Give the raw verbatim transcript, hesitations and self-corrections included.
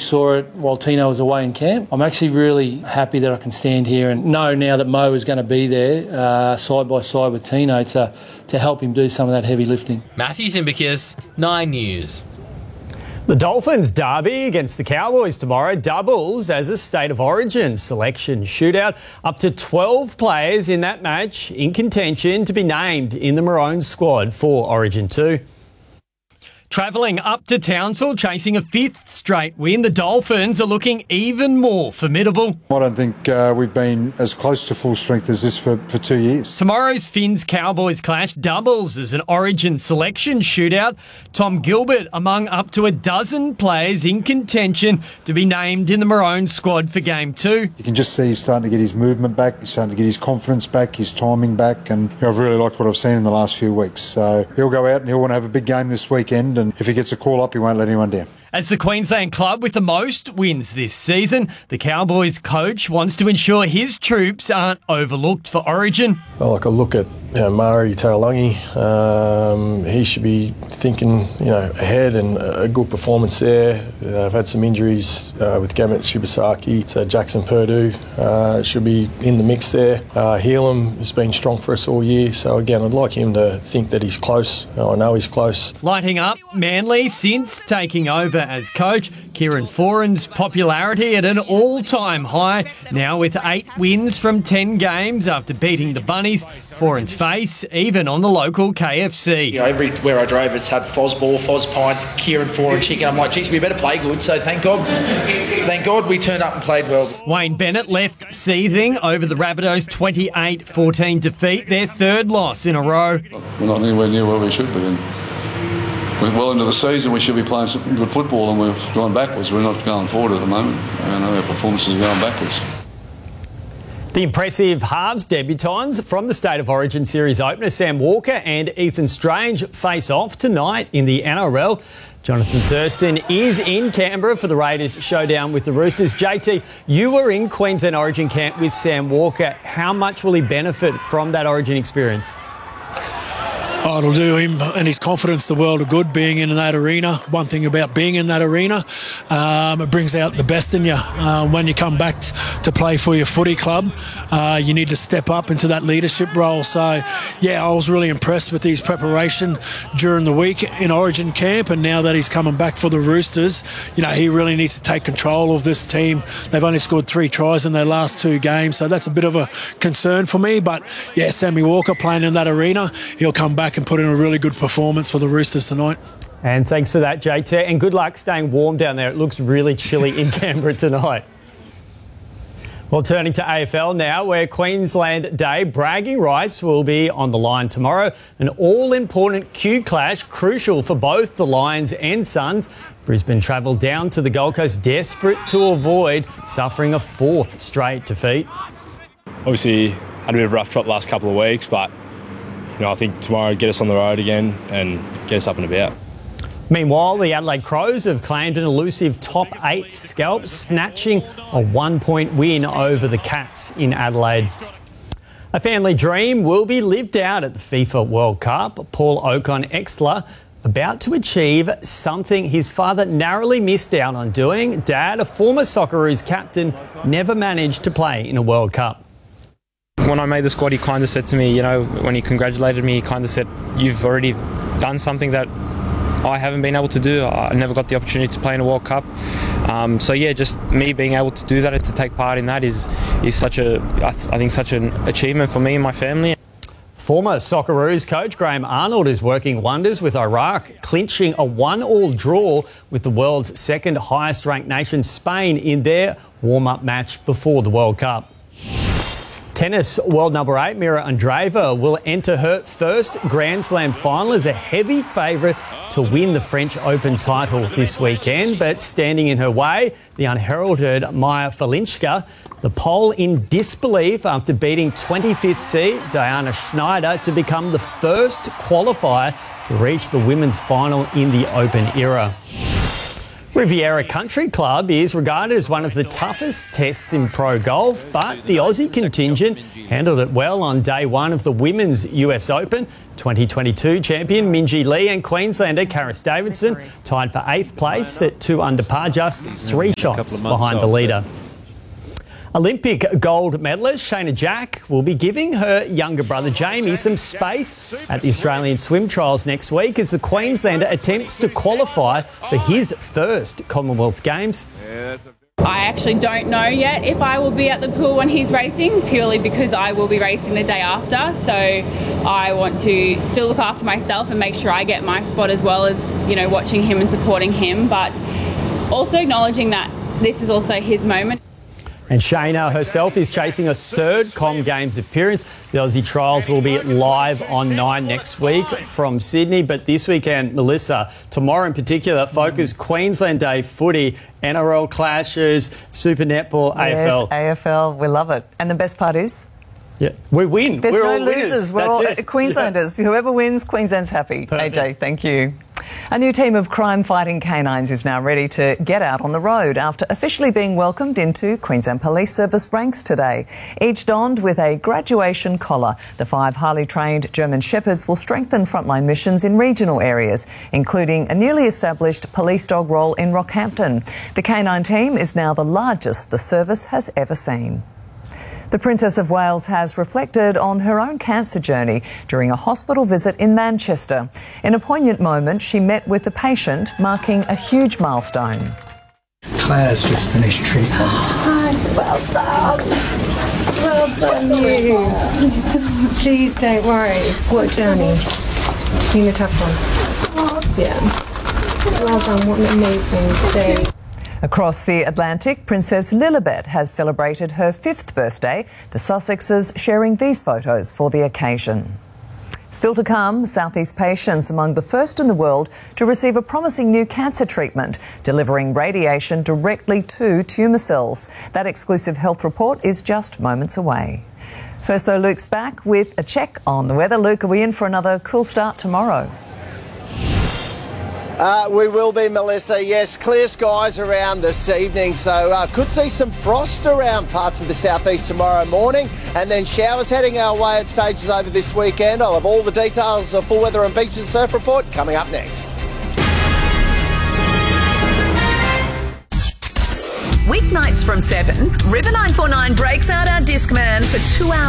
saw it while Tino was away in camp. I'm actually really happy that I can stand here and know now that Mo is going to be there uh, side by side with Tino to, to help him do some of that heavy lifting. Matthew Zimbakis, Nine News. The Dolphins derby against the Cowboys tomorrow doubles as a State of Origin selection shootout. Up to twelve players in that match in contention to be named in the Maroons squad for Origin two. Travelling up to Townsville, chasing a fifth straight win, the Dolphins are looking even more formidable. I don't think uh, we've been as close to full strength as this for, for two years. Tomorrow's Finns-Cowboys clash doubles as an Origin selection shootout. Tom Gilbert among up to a dozen players in contention to be named in the Maroons squad for Game two. You can just see he's starting to get his movement back, he's starting to get his confidence back, his timing back, and you know, I've really liked what I've seen in the last few weeks. So he'll go out and he'll want to have a big game this weekend, and if he gets a call up, he won't let anyone down. As the Queensland club with the most wins this season, the Cowboys coach wants to ensure his troops aren't overlooked for Origin. Well, like I look at you know, Mari Taulagi, um, he should be thinking you know ahead, and a good performance there. Uh, I've had some injuries uh, with Gamet Shibasaki, so Jackson Purdue uh, should be in the mix there. Uh, Helam has been strong for us all year, so again, I'd like him to think that he's close. I know he's close. Lighting up Manly since taking over as coach, Kieran Foran's popularity at an all-time high, now with eight wins from ten games after beating the Bunnies. Foran's face even on the local K F C. You know, everywhere I drove, it's had Fosball, Foz Pints, Kieran Foran chicken. I'm like, geez, we better play good. So thank God, thank God we turned up and played well. Wayne Bennett left seething over the Rabbitohs' twenty-eight fourteen defeat, their third loss in a row. We're not anywhere near where we should be. And we're well into the season, we should be playing some good football, and we're going backwards. We're not going forward at the moment, and our performances are going backwards. The impressive halves debutants from the State of Origin series opener, Sam Walker and Ethan Strange, face off tonight in the N R L. Jonathan Thurston is in Canberra for the Raiders showdown with the Roosters. J T, you were in Queensland Origin camp with Sam Walker. How much will he benefit from that Origin experience? Oh, it'll do him and his confidence the world of good being in that arena. One thing about being in that arena, um, it brings out the best in you. Uh, when you come back to play for your footy club, uh, you need to step up into that leadership role. So, yeah, I was really impressed with his preparation during the week in Origin camp, and now that he's coming back for the Roosters, you know, he really needs to take control of this team. They've only scored three tries in their last two games, so that's a bit of a concern for me. But, yeah, Sammy Walker playing in that arena, he'll come back and put in a really good performance for the Roosters tonight. And thanks for that, J T. And good luck staying warm down there. It looks really chilly in Canberra tonight. Well, turning to A F L now, where Queensland Day bragging rights will be on the line tomorrow. An all-important Q clash, crucial for both the Lions and Suns. Brisbane travelled down to the Gold Coast, desperate to avoid suffering a fourth straight defeat. Obviously, had a bit of a rough trot the last couple of weeks, but you know, I think tomorrow get us on the road again and get us up and about. Meanwhile, the Adelaide Crows have claimed an elusive top eight scalp, snatching a one-point win over the Cats in Adelaide. A family dream will be lived out at the FIFA World Cup. Paul Ocon-Exler about to achieve something his father narrowly missed out on doing. Dad, a former Socceroos captain, never managed to play in a World Cup. When I made the squad, he kind of said to me, you know, when he congratulated me, he kind of said, you've already done something that I haven't been able to do. I never got the opportunity to play in a World Cup. Um, so, yeah, just me being able to do that and to take part in that is, is such a, I think, such an achievement for me and my family. Former Socceroos coach Graham Arnold is working wonders with Iraq, clinching a one-all draw with the world's second highest-ranked nation, Spain, in their warm-up match before the World Cup. Tennis world number eight, Mira Andreeva, will enter her first Grand Slam final as a heavy favourite to win the French Open title this weekend. But standing in her way, the unheralded Maya Falinska, the Pole in disbelief after beating twenty-fifth seed Diana Schneider to become the first qualifier to reach the women's final in the Open era. Riviera Country Club is regarded as one of the toughest tests in pro golf, but the Aussie contingent handled it well on day one of the Women's U S Open. twenty twenty-two champion Minjee Lee and Queenslander Karis Davidson tied for eighth place at two under par, just three shots behind the leader. Olympic gold medalist Shayna Jack will be giving her younger brother Jamie some space at the Australian Swim Trials next week as the Queenslander attempts to qualify for his first Commonwealth Games. I actually don't know yet if I will be at the pool when he's racing, purely because I will be racing the day after. So I want to still look after myself and make sure I get my spot, as well as, you know, watching him and supporting him, but also acknowledging that this is also his moment. And Shayna herself is chasing a third Com Games appearance. The Aussie Trials will be live on Nine next week from Sydney. But this weekend, Melissa, tomorrow in particular, focus Queensland Day footy, N R L clashes, Super Netball, yes, A F L. A F L, we love it. And the best part is? Yeah, we win. There's We're no all losers. winners. We're That's all it. Queenslanders. Yeah. Whoever wins, Queensland's happy. Perfect. A J, thank you. A new team of crime-fighting canines is now ready to get out on the road after officially being welcomed into Queensland Police Service ranks today. Each donned with a graduation collar, the five highly trained German Shepherds will strengthen frontline missions in regional areas, including a newly established police dog role in Rockhampton. The canine team is now the largest the service has ever seen. The Princess of Wales has reflected on her own cancer journey during a hospital visit in Manchester. In a poignant moment, she met with the patient, marking a huge milestone. Claire's just finished treatment. Hi, well done. Well done, you. Please don't worry. What a journey. It's been a tough one. Yeah. Well done, what an amazing day. Across the Atlantic, Princess Lilibet has celebrated her fifth birthday, the Sussexes sharing these photos for the occasion. Still to come, Southeast patients among the first in the world to receive a promising new cancer treatment, delivering radiation directly to tumour cells. That exclusive health report is just moments away. First though, Luke's back with a check on the weather. Luke, are we in for another cool start tomorrow? Uh, we will be, Melissa. Yes, clear skies around this evening, so uh, could see some frost around parts of the southeast tomorrow morning, and then showers heading our way at stages over this weekend. I'll have all the details of full weather and beach and surf report coming up next. Weeknights from seven, River nine four nine breaks out our Discman for two hours.